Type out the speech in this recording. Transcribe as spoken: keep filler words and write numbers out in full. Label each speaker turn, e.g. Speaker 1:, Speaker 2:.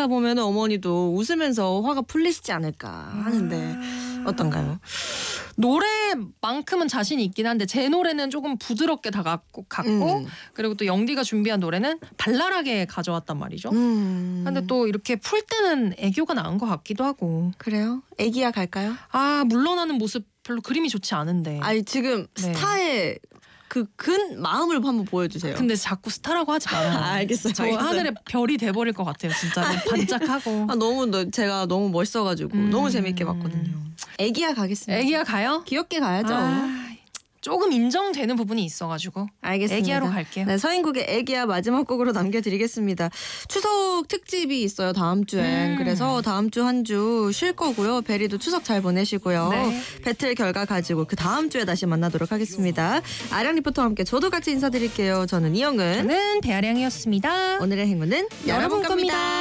Speaker 1: 가다 보면 어머니도 웃으면서 화가 풀리시지 않을까 하는데 어떤가요?
Speaker 2: 노래만큼은 자신이 있긴 한데 제 노래는 조금 부드럽게 다가고 갔고
Speaker 1: 음.
Speaker 2: 그리고 또 영디가 준비한 노래는 발랄하게 가져왔단 말이죠.
Speaker 1: 음.
Speaker 2: 근데 또 이렇게 풀 때는 애교가 나은 것 같기도 하고.
Speaker 1: 그래요? 애기야 갈까요?
Speaker 2: 아 물러나는 모습 별로 그림이 좋지 않은데.
Speaker 1: 아니 지금
Speaker 2: 네.
Speaker 1: 스타의 그 근 마음을 한번 보여주세요.
Speaker 2: 근데 자꾸 스타라고 하지 마요.
Speaker 1: 아, 알겠어요.
Speaker 2: 저
Speaker 1: 알겠어요.
Speaker 2: 하늘에 별이 돼버릴 것 같아요. 진짜 반짝하고.
Speaker 1: 아, 너무 너, 제가 너무 멋있어가지고
Speaker 2: 음.
Speaker 1: 너무 재밌게 봤거든요. 애기야 가겠습니다.
Speaker 2: 애기야 가요?
Speaker 1: 귀엽게 가야죠.
Speaker 2: 아, 조금 인정되는 부분이 있어가지고
Speaker 1: 알겠습니다.
Speaker 2: 애기야로 갈게요.
Speaker 1: 네, 서인국의 애기야 마지막 곡으로 남겨드리겠습니다. 추석 특집이 있어요 다음 주에.
Speaker 2: 음.
Speaker 1: 그래서 다음 주 한 주 쉴 거고요. 베리도 추석 잘 보내시고요.
Speaker 2: 네.
Speaker 1: 배틀 결과 가지고 그 다음 주에 다시 만나도록 하겠습니다. 아량 리포터와 함께 저도 같이 인사드릴게요. 저는 이영은.
Speaker 2: 저는 배아량이었습니다.
Speaker 1: 오늘의 행운은 여러분 겁니다.